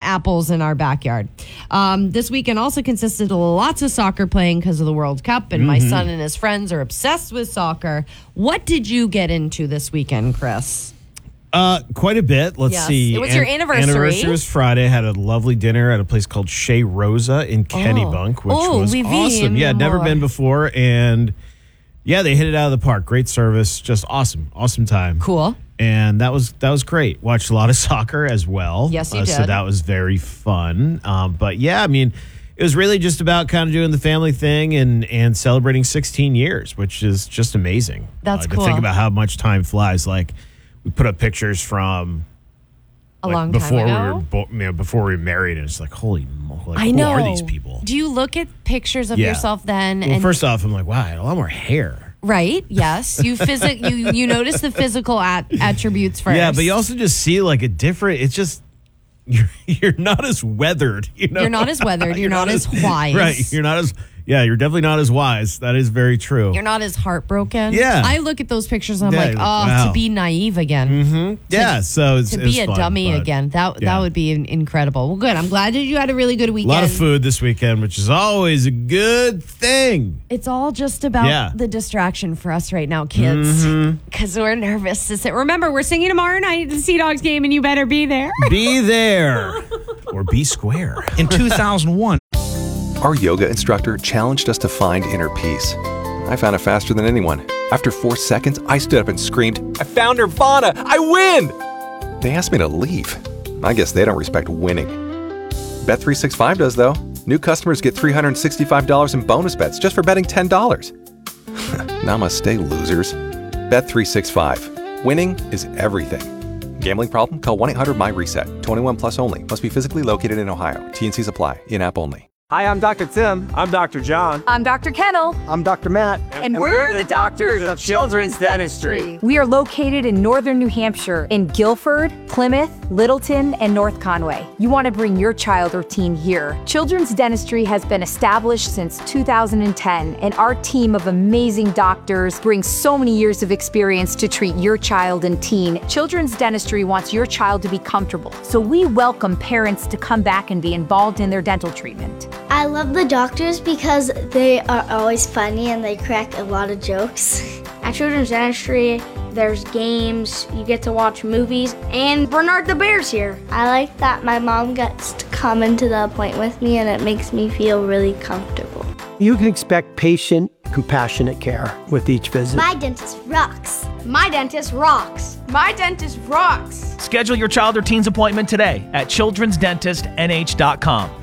apples in our backyard. This weekend also consisted of lots of soccer playing because of the World Cup, and my son and his friends are obsessed with soccer. What did you get into this weekend, Chris? Quite a bit. Let's see. It was your anniversary. Anniversary was Friday. I had a lovely dinner at a place called Chez Rosa in Kennebunk, which was awesome. Yeah, never been before. And yeah, they hit it out of the park. Great service. Just awesome. Awesome time. Cool. And that was great. Watched a lot of soccer as well. Yes, you did. So that was very fun. But yeah, I mean, it was really just about kind of doing the family thing and celebrating 16 years, which is just amazing. That's cool. To think about how much time flies. Like, we put up pictures from a long time ago. Before we were married, and it's like, holy moly, I know. Who are these people? Do you look at pictures of yourself then? Well, first off, I'm like, wow, I had a lot more hair. Right. Yes. You notice the physical attributes first. Yeah, but you also just see like a different. It's just you're not as weathered. You know? You're not as weathered. You're not as wise. Right. You're not as. Yeah, you're definitely not as wise. That is very true. You're not as heartbroken. Yeah. I look at those pictures and I'm wow. To be naive again. Mm-hmm. Yeah, so it's be a fun, dummy again. That would be incredible. Well, good. I'm glad that you had a really good weekend. A lot of food this weekend, which is always a good thing. It's all just about the distraction for us right now, kids, because we're nervous to sit. Remember, we're singing tomorrow night at the Sea Dogs game, and you better be there. Be there. Or be square. In 2001. Our yoga instructor challenged us to find inner peace. I found it faster than anyone. After 4 seconds, I stood up and screamed, "I found Nirvana! I win!" They asked me to leave. I guess they don't respect winning. Bet365 does, though. New customers get $365 in bonus bets just for betting $10. Namaste, losers. Bet365. Winning is everything. Gambling problem? Call 1-800-MY-RESET. 21 plus only. Must be physically located in Ohio. T&Cs apply. In-app only. Hi, I'm Dr. Tim. I'm Dr. John. I'm Dr. Kennel. I'm Dr. Matt. And we're the doctors of children's dentistry. We are located in northern New Hampshire in Guilford, Plymouth, Littleton, and North Conway. You want to bring your child or teen here. Children's dentistry has been established since 2010, and our team of amazing doctors brings so many years of experience to treat your child and teen. Children's dentistry wants your child to be comfortable, so we welcome parents to come back and be involved in their dental treatment. I love the doctors because they are always funny and they crack a lot of jokes. At Children's Dentistry, there's games, you get to watch movies, and Bernard the Bear's here. I like that my mom gets to come into the appointment with me and it makes me feel really comfortable. You can expect patient, compassionate care with each visit. My dentist rocks. My dentist rocks. My dentist rocks. Schedule your child or teen's appointment today at childrensdentistnh.com.